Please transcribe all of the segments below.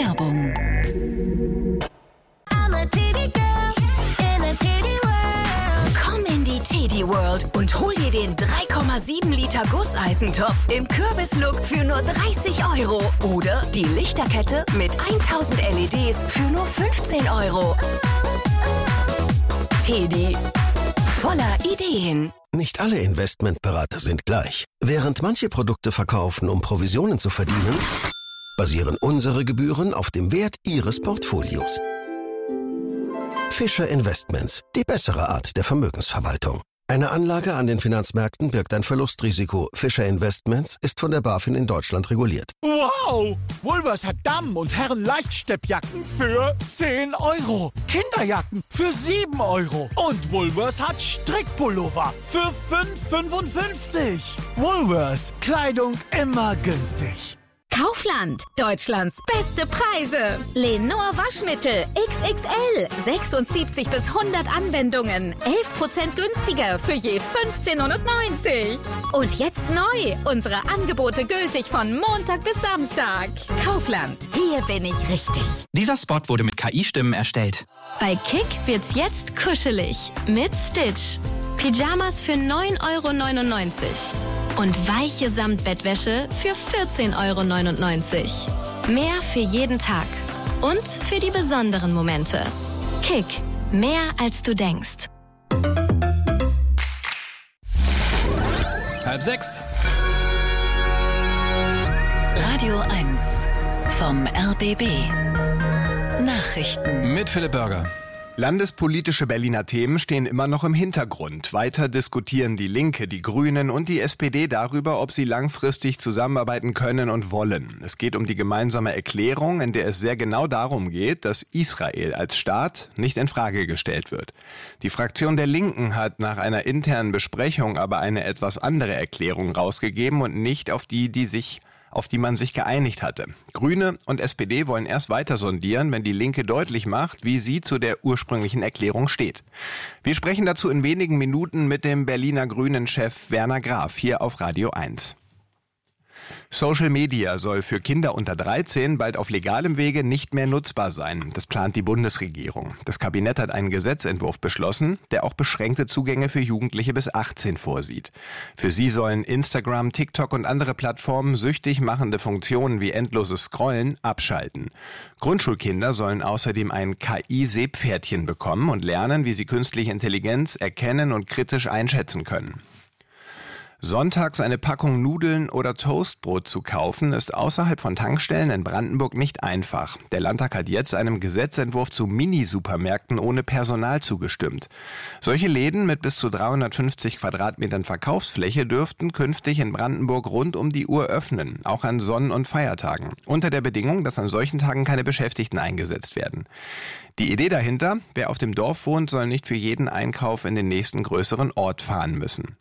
Werbung. Komm in die Teddy World und hol dir den 3,7 Liter Gusseisentopf im Kürbislook für nur 30 Euro. Oder die Lichterkette mit 1000 LEDs für nur 15 Euro. Teddy. Voller Ideen. Nicht alle Investmentberater sind gleich. Während manche Produkte verkaufen, um Provisionen zu verdienen, basieren unsere Gebühren auf dem Wert Ihres Portfolios. Fischer Investments, die bessere Art der Vermögensverwaltung. Eine Anlage an den Finanzmärkten birgt ein Verlustrisiko. Fischer Investments ist von der BaFin in Deutschland reguliert. Wow! Woolworths hat Damen- und Herren-Leichtsteppjacken für 10 Euro. Kinderjacken für 7 Euro. Und Woolworths hat Strickpullover für 5,55. Woolworths. Kleidung immer günstig. Kaufland. Deutschlands beste Preise. Lenor Waschmittel XXL. 76 bis 100 Anwendungen. 11% günstiger für je 15,99 €. Und jetzt neu. Unsere Angebote gültig von Montag bis Samstag. Kaufland. Hier bin ich richtig. Dieser Spot wurde mit KI-Stimmen erstellt. Bei Kick wird's jetzt kuschelig. Mit Stitch. Pyjamas für 9,99 € und weiche Samtbettwäsche für 14,99 €. Mehr für jeden Tag und für die besonderen Momente. Kick. Mehr als du denkst. 5:30. Radio 1 vom RBB. Nachrichten. Mit Philipp Börger. Landespolitische Berliner Themen stehen immer noch im Hintergrund. Weiter diskutieren die Linke, die Grünen und die SPD darüber, ob sie langfristig zusammenarbeiten können und wollen. Es geht um die gemeinsame Erklärung, in der es sehr genau darum geht, dass Israel als Staat nicht in Frage gestellt wird. Die Fraktion der Linken hat nach einer internen Besprechung aber eine etwas andere Erklärung rausgegeben und nicht auf die man sich geeinigt hatte. Grüne und SPD wollen erst weiter sondieren, wenn die Linke deutlich macht, wie sie zu der ursprünglichen Erklärung steht. Wir sprechen dazu in wenigen Minuten mit dem Berliner Grünen-Chef Werner Graf hier auf Radio 1. Social Media soll für Kinder unter 13 bald auf legalem Wege nicht mehr nutzbar sein. Das plant die Bundesregierung. Das Kabinett hat einen Gesetzentwurf beschlossen, der auch beschränkte Zugänge für Jugendliche bis 18 vorsieht. Für sie sollen Instagram, TikTok und andere Plattformen süchtig machende Funktionen wie endloses Scrollen abschalten. Grundschulkinder sollen außerdem ein KI-Seepferdchen bekommen und lernen, wie sie künstliche Intelligenz erkennen und kritisch einschätzen können. Sonntags eine Packung Nudeln oder Toastbrot zu kaufen, ist außerhalb von Tankstellen in Brandenburg nicht einfach. Der Landtag hat jetzt einem Gesetzentwurf zu Mini-Supermärkten ohne Personal zugestimmt. Solche Läden mit bis zu 350 Quadratmetern Verkaufsfläche dürften künftig in Brandenburg rund um die Uhr öffnen, auch an Sonn- und Feiertagen. Unter der Bedingung, dass an solchen Tagen keine Beschäftigten eingesetzt werden. Die Idee dahinter, wer auf dem Dorf wohnt, soll nicht für jeden Einkauf in den nächsten größeren Ort fahren müssen.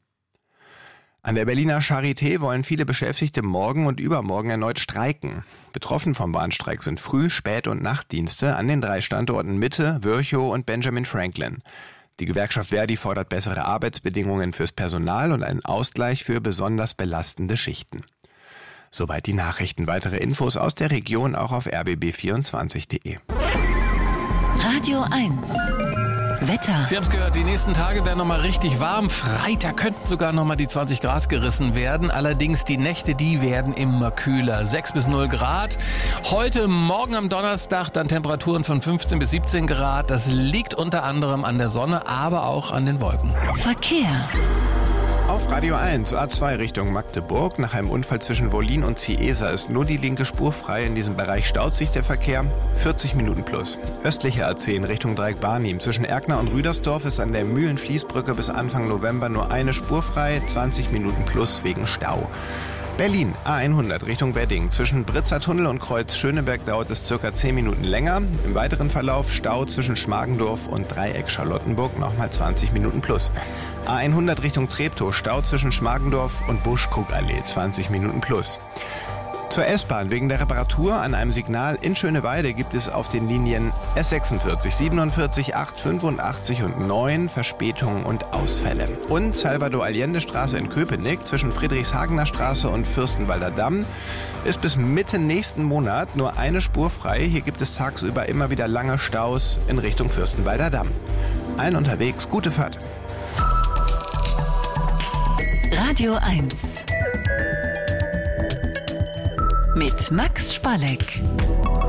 An der Berliner Charité wollen viele Beschäftigte morgen und übermorgen erneut streiken. Betroffen vom Warnstreik sind Früh-, Spät- und Nachtdienste an den 3 Standorten Mitte, Virchow und Benjamin Franklin. Die Gewerkschaft Verdi fordert bessere Arbeitsbedingungen fürs Personal und einen Ausgleich für besonders belastende Schichten. Soweit die Nachrichten. Weitere Infos aus der Region auch auf rbb24.de. Radio 1. Wetter. Sie haben es gehört, die nächsten Tage werden nochmal richtig warm. Freitag könnten sogar nochmal die 20 Grad gerissen werden. Allerdings die Nächte, die werden immer kühler. 6 bis 0 Grad. Heute, morgen am Donnerstag dann Temperaturen von 15 bis 17 Grad. Das liegt unter anderem an der Sonne, aber auch an den Wolken. Verkehr. Auf Radio 1, A2 Richtung Magdeburg. Nach einem Unfall zwischen Wollin und Ciesa ist nur die linke Spur frei. In diesem Bereich staut sich der Verkehr. 40 Minuten plus. Östliche A10 Richtung Dreieck Barnim. Zwischen Erkner und Rüdersdorf ist an der Mühlenfließbrücke bis Anfang November nur eine Spur frei. 20 Minuten plus wegen Stau. Berlin, A100 Richtung Wedding. Zwischen Britzer Tunnel und Kreuz Schöneberg dauert es ca. 10 Minuten länger. Im weiteren Verlauf Stau zwischen Schmargendorf und Dreieck Charlottenburg nochmal 20 Minuten plus. A100 Richtung Treptow, Stau zwischen Schmargendorf und Buschkrugallee, 20 Minuten plus. Zur S-Bahn. Wegen der Reparatur an einem Signal in Schöneweide gibt es auf den Linien S46, 47, 8, 85 und 9 Verspätungen und Ausfälle. Und Salvador-Allende-Straße in Köpenick zwischen Friedrichshagener Straße und Fürstenwalder Damm ist bis Mitte nächsten Monat nur eine Spur frei. Hier gibt es tagsüber immer wieder lange Staus in Richtung Fürstenwalder Damm. Allen unterwegs, gute Fahrt. Radio 1 mit Max Spalleck.